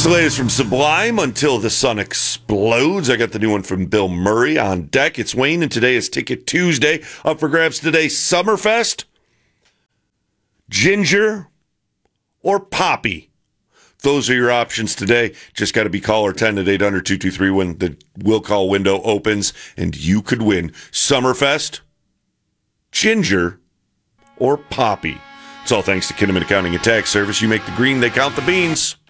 It's the latest from Sublime, Until the Sun Explodes. I got the new one from Bill Murray on deck. It's Wayne, and today is Ticket Tuesday. Up for grabs today, Summerfest, Ginger, or Poppy. Those are your options today. Just got to be caller 10 at 800-223 when the will call window opens, and you could win Summerfest, Ginger, or Poppy. It's all thanks to Kinnaman Accounting and Tax Service. You make the green, they count the beans.